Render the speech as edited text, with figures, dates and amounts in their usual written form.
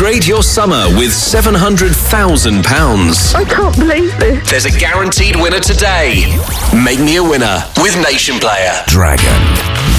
Upgrade your summer with £700,000. I can't believe this. There's a guaranteed winner today. Make me a winner with Nation Player. Dragon.